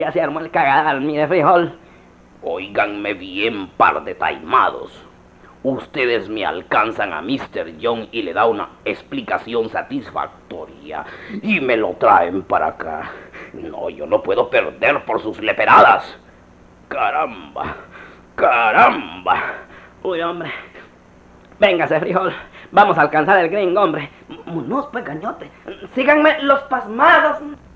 Ya se armó el cagadal, mire, frijol. Óiganme bien, par de taimados. Ustedes me alcanzan a Mr. John y le da una explicación satisfactoria y me lo traen para acá. No, yo no puedo perder por sus leperadas. Caramba, caramba. Uy, hombre. Véngase, frijol. Vamos a alcanzar el gringo, hombre. Vámonos, pues, gañote. Síganme los pasmados.